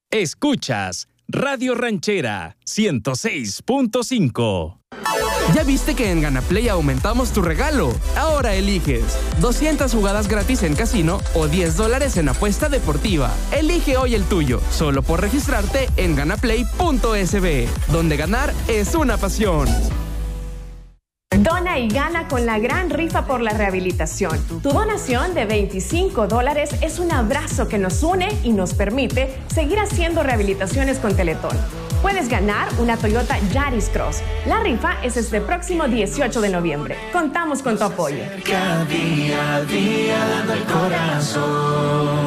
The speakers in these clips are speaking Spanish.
Escuchas Radio Ranchera 106.5. ¿Ya viste que en Ganaplay aumentamos tu regalo? Ahora eliges 200 jugadas gratis en casino o $10 en apuesta deportiva. Elige hoy el tuyo, solo por registrarte en ganaplay.sb, donde ganar es una pasión. Dona y gana con la gran rifa por la rehabilitación. Tu donación de $25 es un abrazo que nos une y nos permite seguir haciendo rehabilitaciones con Teletón. Puedes ganar una Toyota Yaris Cross. La rifa es este próximo 18 de noviembre. Contamos con tu apoyo. Día a día dando el corazón.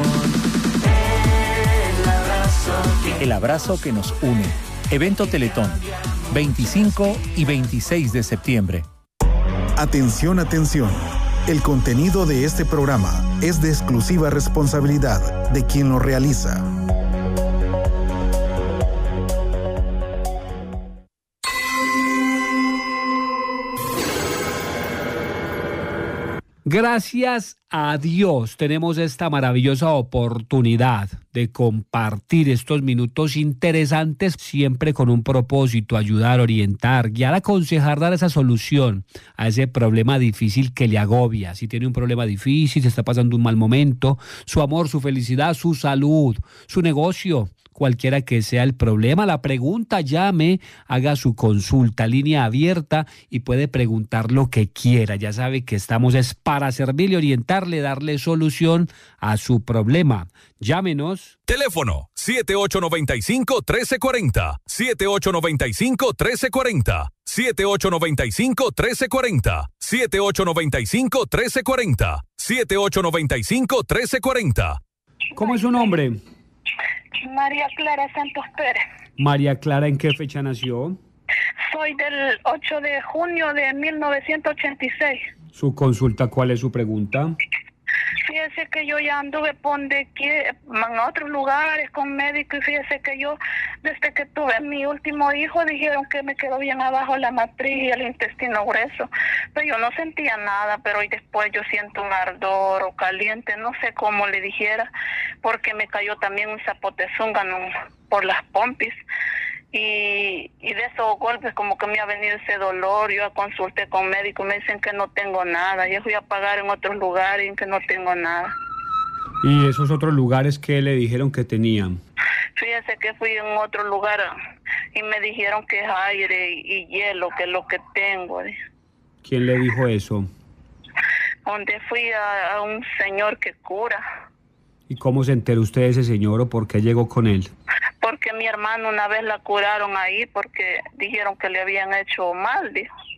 El abrazo que nos une. Evento Teletón, 25 y 26 de septiembre. Atención, atención. El contenido de este programa es de exclusiva responsabilidad de quien lo realiza. Gracias a Dios tenemos esta maravillosa oportunidad de compartir estos minutos interesantes, siempre con un propósito: ayudar, orientar, guiar, aconsejar, dar esa solución a ese problema difícil que le agobia. Si tiene un problema difícil, se está pasando un mal momento, su amor, su felicidad, su salud, su negocio, cualquiera que sea el problema, la pregunta, llame, haga su consulta, línea abierta, y puede preguntar lo que quiera. Ya sabe que estamos es para servirle, orientarle, darle solución a su problema. Llámenos. Teléfono 7895-1340, 7895-1340, 7895-1340, 7895-1340, 7895-1340. ¿Cómo es su nombre? María Clara Santos Pérez. María Clara, ¿en qué fecha nació? Soy del 8 de junio de 1986. ¿Su consulta? ¿Cuál es su pregunta? Fíjese que yo ya anduve en otros lugares con médicos, y fíjese que yo, desde que tuve mi último hijo, dijeron que me quedó bien abajo la matriz y el intestino grueso, pero yo no sentía nada, pero hoy después yo siento un ardor o caliente, no sé cómo le dijera, porque me cayó también un zapote zúngano por las pompis. Y de esos golpes como que me ha venido ese dolor. Yo consulté con médico, me dicen que no tengo nada. Yo fui a pagar en otros lugares y que no tengo nada. ¿Y esos otros lugares qué le dijeron que tenían? Fíjese que fui en otro lugar y me dijeron que es aire y hielo, que es lo que tengo. ¿Quién le dijo eso? Donde fui a un señor que cura. ¿Y cómo se enteró usted de ese señor o por qué llegó con él? Porque mi hermano una vez la curaron ahí porque dijeron que le habían hecho mal, dijo.